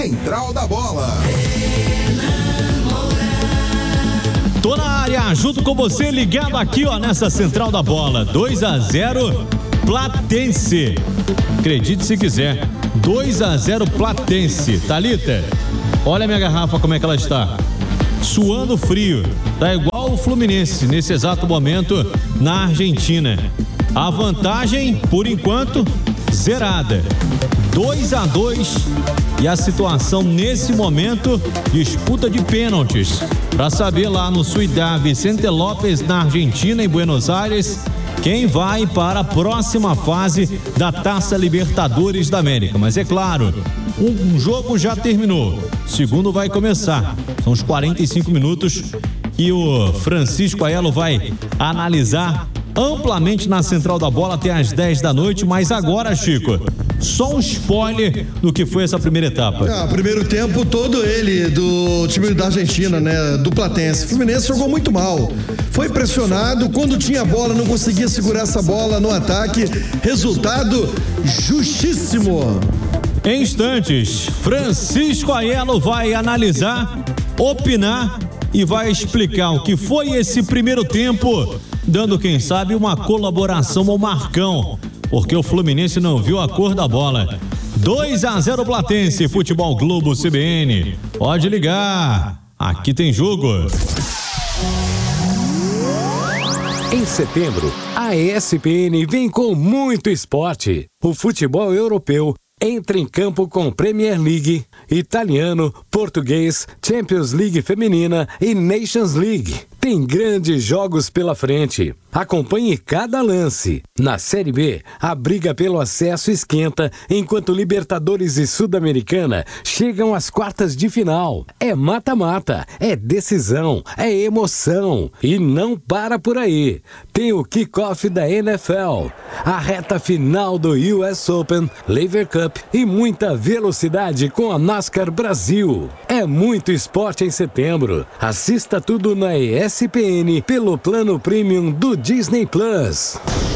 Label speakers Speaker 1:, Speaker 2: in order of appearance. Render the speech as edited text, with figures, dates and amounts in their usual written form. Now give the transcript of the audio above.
Speaker 1: Central da Bola.
Speaker 2: Tô na área, junto com você, ligado aqui, ó, nessa Central da Bola. 2-0, Platense. Acredite se quiser. 2-0, Platense. Thalita, olha a minha garrafa como é que ela está. Suando frio. Tá igual o Fluminense nesse exato momento na Argentina. A vantagem, por enquanto, zerada. 2-2 e a situação nesse momento, disputa de pênaltis. Para saber lá no Ciudad Vicente López, na Argentina, em Buenos Aires, quem vai para a próxima fase da Taça Libertadores da América. Mas é claro, um jogo já terminou, o segundo vai começar. São os 45 minutos que o Francisco Aiello vai analisar amplamente na Central da Bola até às 10 da noite, mas agora, Chico, só um spoiler do que foi essa primeira etapa.
Speaker 3: Primeiro tempo todo ele, do time da Argentina, né, do Platense. O Fluminense jogou muito mal, foi pressionado, quando tinha bola não conseguia segurar essa bola no ataque, resultado justíssimo.
Speaker 2: Em instantes, Francisco Aiello vai analisar, opinar e vai explicar o que foi esse primeiro tempo, dando, quem sabe, uma colaboração ao Marcão, porque o Fluminense não viu a cor da bola. 2-0 Platense, Futebol Globo CBN. Pode ligar, aqui tem jogo.
Speaker 4: Em setembro, a ESPN vem com muito esporte. O futebol europeu entra em campo com Premier League, italiano, português, Champions League feminina e Nations League. Tem grandes jogos pela frente. Acompanhe cada lance. Na Série B, a briga pelo acesso esquenta, enquanto Libertadores e Sul-Americana chegam às quartas de final. É mata-mata, é decisão, é emoção. E não para por aí. Tem o kickoff da NFL, a reta final do US Open, Lever Cup e muita velocidade com a NASCAR Brasil. É muito esporte em setembro. Assista tudo na ESPN pelo plano premium do Disney Plus.